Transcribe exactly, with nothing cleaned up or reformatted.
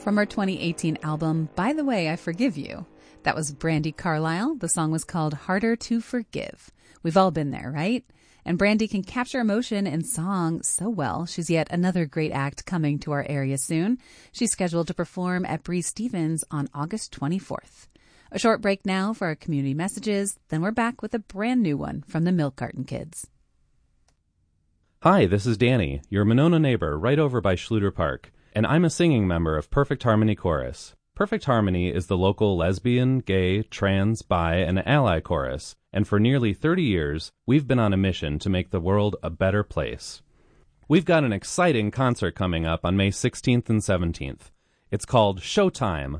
From her twenty eighteen album, By the Way, I Forgive You. That was Brandi Carlile. The song was called Harder to Forgive. We've all been there, right? And Brandi can capture emotion in song so well. She's yet another great act coming to our area soon. She's scheduled to perform at Breeze Stevens on August twenty-fourth. A short break now for our community messages. Then we're back with a brand new one from the Milk Carton Kids. Hi, this is Danny, your Monona neighbor right over by Schluter Park, and I'm a singing member of Perfect Harmony Chorus. Perfect Harmony is the local lesbian, gay, trans, bi, and ally chorus, and for nearly thirty years, we've been on a mission to make the world a better place. We've got an exciting concert coming up on May sixteenth and seventeenth. It's called Showtime,